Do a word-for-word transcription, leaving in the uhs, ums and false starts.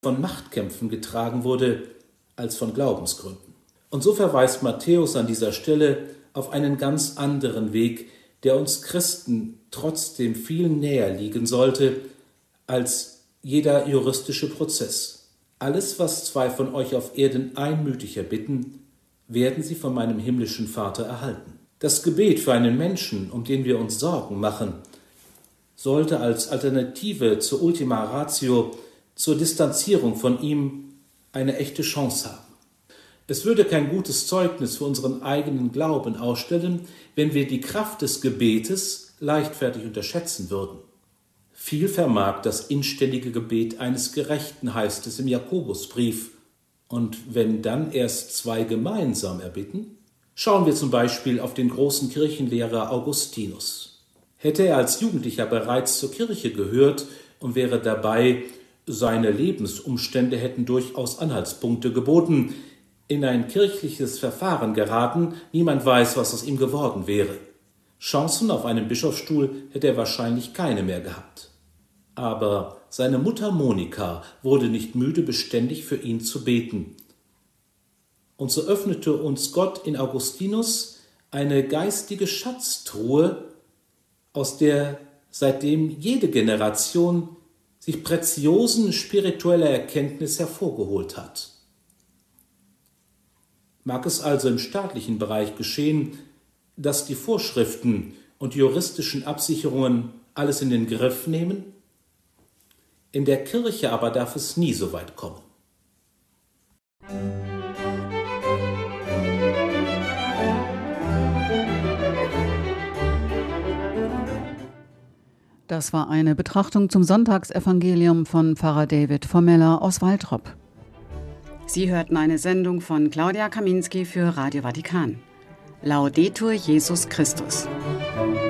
von Machtkämpfen getragen wurde als von Glaubensgründen. Und so verweist Matthäus an dieser Stelle auf einen ganz anderen Weg, der uns Christen trotzdem viel näher liegen sollte als jeder juristische Prozess. Alles, was zwei von euch auf Erden einmütig erbitten, werden sie von meinem himmlischen Vater erhalten. Das Gebet für einen Menschen, um den wir uns Sorgen machen, sollte als Alternative zur Ultima Ratio, zur Distanzierung von ihm, eine echte Chance haben. Es würde kein gutes Zeugnis für unseren eigenen Glauben ausstellen, wenn wir die Kraft des Gebetes leichtfertig unterschätzen würden. Viel vermag das inständige Gebet eines Gerechten, heißt es im Jakobusbrief. Und wenn dann erst zwei gemeinsam erbitten? Schauen wir zum Beispiel auf den großen Kirchenlehrer Augustinus. Hätte er als Jugendlicher bereits zur Kirche gehört und wäre dabei, seine Lebensumstände hätten durchaus Anhaltspunkte geboten, in ein kirchliches Verfahren geraten, niemand weiß, was aus ihm geworden wäre. Chancen auf einen Bischofsstuhl hätte er wahrscheinlich keine mehr gehabt. Aber seine Mutter Monika wurde nicht müde, beständig für ihn zu beten. Und so öffnete uns Gott in Augustinus eine geistige Schatztruhe, aus der seitdem jede Generation sich Preziosen spiritueller Erkenntnis hervorgeholt hat. Mag es also im staatlichen Bereich geschehen, dass die Vorschriften und juristischen Absicherungen alles in den Griff nehmen? In der Kirche aber darf es nie so weit kommen. Das war eine Betrachtung zum Sonntagsevangelium von Pfarrer David Formeller aus Waltrop. Sie hörten eine Sendung von Claudia Kaminski für Radio Vatikan. Laudetur Jesus Christus.